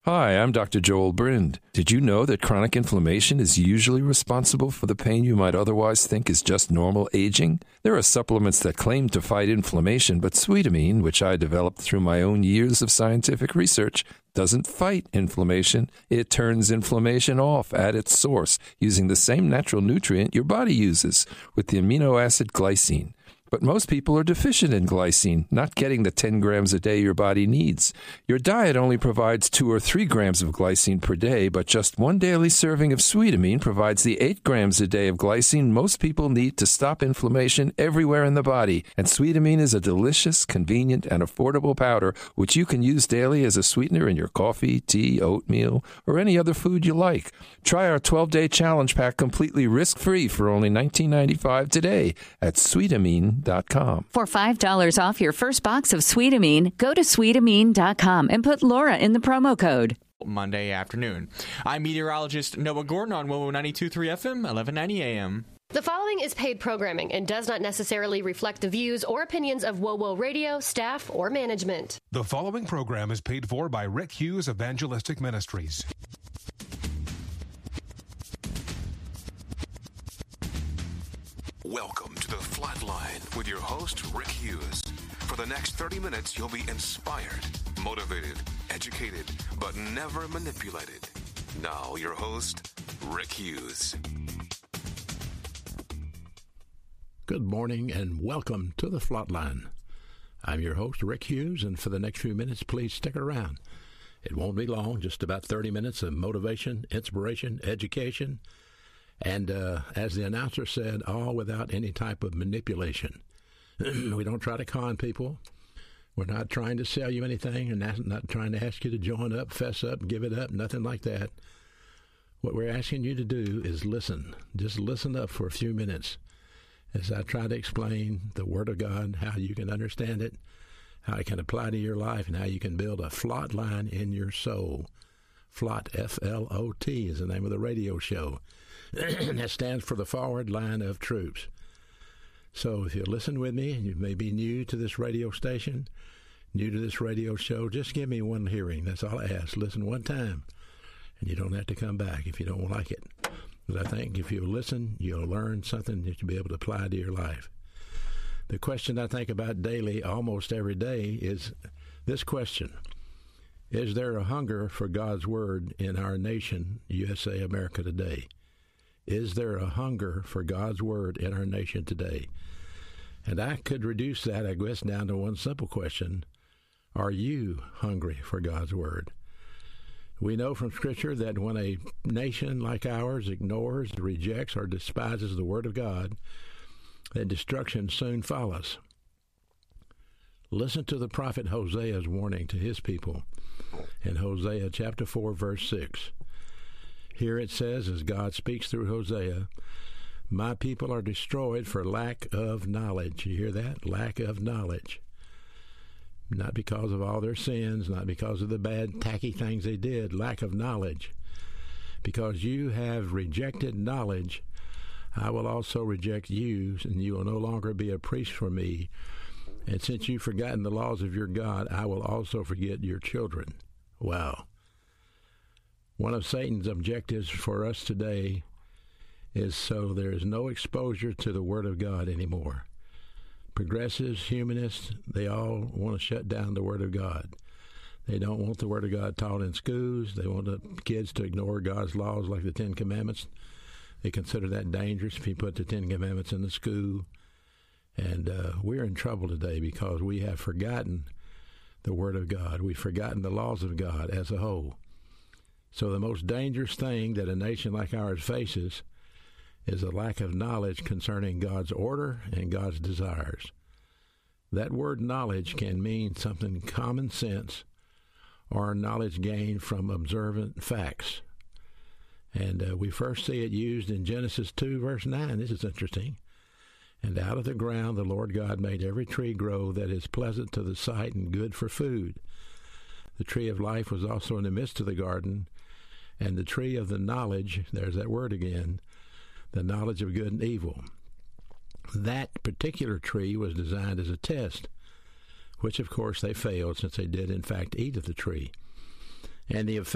Hi, I'm Dr. Joel Brind. Did you know that chronic inflammation is usually responsible for the pain you might otherwise think is just normal aging? There are supplements that claim to fight inflammation, but Sweetamine, which I developed through my own years of scientific research, doesn't fight inflammation. It turns inflammation off at its source using the same natural nutrient your body uses, with the amino acid glycine. But most people are deficient in glycine, not getting the 10 grams a day your body needs. Your diet only provides 2 or 3 grams of glycine per day, but just one daily serving of Sweetamine provides the 8 grams a day of glycine most people need to stop inflammation everywhere in the body. And Sweetamine is a delicious, convenient, and affordable powder which you can use daily as a sweetener in your coffee, tea, oatmeal, or any other food you like. Try our 12-day challenge pack completely risk-free for only $19.95 today at Sweetamine.com. For $5 off your first box of Sweetamine, go to Sweetamine.com and put Laura in the promo code. Monday afternoon. I'm meteorologist Noah Gordon on WOWO 92.3 FM, 1190 AM. The following is paid programming and does not necessarily reflect the views or opinions of WOWO Radio, staff, or management. The following program is paid for by Rick Hughes Evangelistic Ministries. Welcome to The Flatline with your host, Rick Hughes. For the next 30 minutes, you'll be inspired, motivated, educated, but never manipulated. Now, your host, Rick Hughes. Good morning and welcome to The Flatline. I'm your host, Rick Hughes, and for the next few minutes, please stick around. It won't be long, just about 30 minutes of motivation, inspiration, education, and as the announcer said, all without any type of manipulation. We don't try to con people. We're not trying to sell you anything and not trying to ask you to join up, fess up, give it up, nothing like that. What we're asking you to do is listen. Just listen up for a few minutes as I try to explain the Word of God, how you can understand it, how it can apply to your life, and how you can build a flot line in your soul. Flot, F-L-O-T, is the name of the radio show. That stands for the Forward Line of Troops. So if you listen with me, and you may be new to this radio station, new to this radio show, just give me one hearing. That's all I ask. Listen one time, and you don't have to come back if you don't like it. But I think if you listen, you'll learn something that you'll be able to apply to your life. The question I think about daily, almost every day, is this question. Is there a hunger for God's Word in our nation, USA, America, today? Is there a hunger for God's Word in our nation today? And I could reduce that, I guess, down to one simple question. Are you hungry for God's Word? We know from Scripture that when a nation like ours ignores, rejects, or despises the Word of God, that destruction soon follows. Listen to the prophet Hosea's warning to his people in Hosea chapter 4, verse 6. Here it says, as God speaks through Hosea, my people are destroyed for lack of knowledge. You hear that? Lack of knowledge. Not because of all their sins, not because of the bad, tacky things they did. Lack of knowledge. Because you have rejected knowledge, I will also reject you, and you will no longer be a priest for me. And since you've forgotten the laws of your God, I will also forget your children. Wow. One of Satan's objectives for us today is so there is no exposure to the Word of God anymore. Progressives, humanists, they all want to shut down the Word of God. They don't want the Word of God taught in schools. They want the kids to ignore God's laws like the Ten Commandments. They consider that dangerous if you put the Ten Commandments in the school. And we're in trouble today because we have forgotten the Word of God. We've forgotten the laws of God as a whole. So the most dangerous thing that a nation like ours faces is a lack of knowledge concerning God's order and God's desires. That word knowledge can mean something common sense or knowledge gained from observant facts. And we first see it used in Genesis 2, verse 9. This is interesting. And out of the ground the Lord God made every tree grow that is pleasant to the sight and good for food. The tree of life was also in the midst of the garden, and the tree of the knowledge, there's that word again, the knowledge of good and evil. That particular tree was designed as a test, which of course they failed since they did in fact eat of the tree. And the effect